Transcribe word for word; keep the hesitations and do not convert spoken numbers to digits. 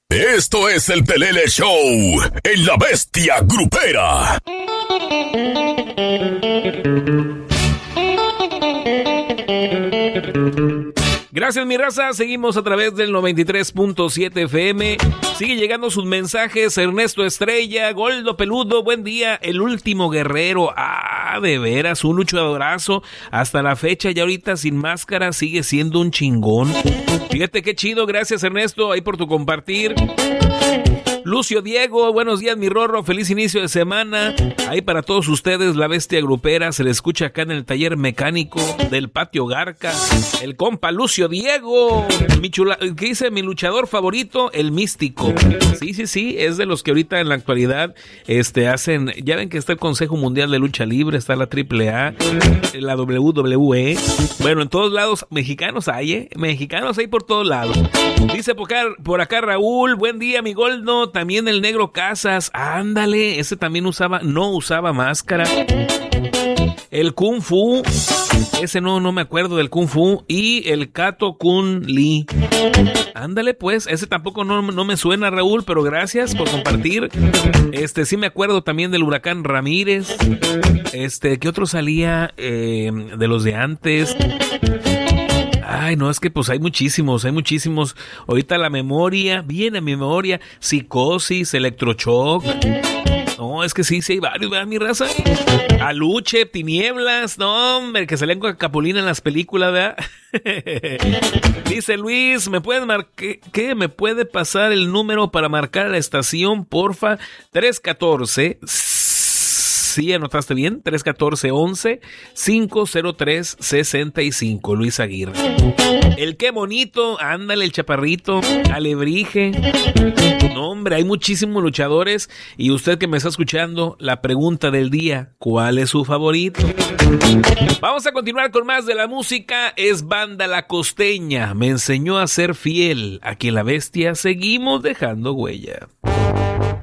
Esto es el Pelele Show en La Bestia Grupera. Gracias, mi raza. Seguimos a través del noventa y tres punto siete F M. Sigue llegando sus mensajes. Ernesto Estrella, Goldo Peludo, buen día. El último guerrero. Ah, de veras, un luchadorazo. Hasta la fecha, ya ahorita sin máscara, sigue siendo un chingón. Fíjate qué chido. Gracias, Ernesto, ahí por tu compartir. Lucio Diego, buenos días, mi Rorro, feliz inicio de semana. Ahí para todos ustedes, La Bestia Grupera, se le escucha acá en el taller mecánico del Patio Garca. El compa Lucio Diego, mi chula, ¿qué dice? Mi luchador favorito, el Místico. Sí, sí, sí, es de los que ahorita en la actualidad este, hacen, ya ven que está el Consejo Mundial de Lucha Libre, está la triple A, la W W E. Bueno, en todos lados, mexicanos hay, ¿eh? Mexicanos hay por todos lados. Dice por acá, por acá Raúl, buen día, mi Goldo. También el Negro Casas, ándale, ese también usaba, no usaba máscara. El Kung Fu, ese no, no me acuerdo del Kung Fu. Y el Kato Kun Lee, ándale pues, ese tampoco no, no me suena, Raúl, pero gracias por compartir. Este, sí me acuerdo también del Huracán Ramírez. Este, ¿qué otro salía eh, de los de antes? Ay, no, es que pues hay muchísimos, hay muchísimos. Ahorita la memoria, viene mi memoria, Psicosis, Electroshock. No, es que sí, sí hay varios, ¿verdad, mi raza? Aluche, Tinieblas, no, hombre, que salían con Capulina en las películas, ¿verdad? Dice Luis, ¿me puedes marcar, qué, qué? ¿Me puede pasar el número para marcar a la estación, porfa? tres uno cuatro, sí, anotaste bien, tres uno cuatro, once, cinco cero tres, sesenta y cinco, Luis Aguirre. El Qué Bonito, ándale, el Chaparrito, Alebrije. No, hombre, hay muchísimos luchadores. Y usted que me está escuchando, la pregunta del día, ¿cuál es su favorito? Vamos a continuar con más de la música. Es Banda La Costeña, me enseñó a ser fiel. Aquí en La Bestia seguimos dejando huella.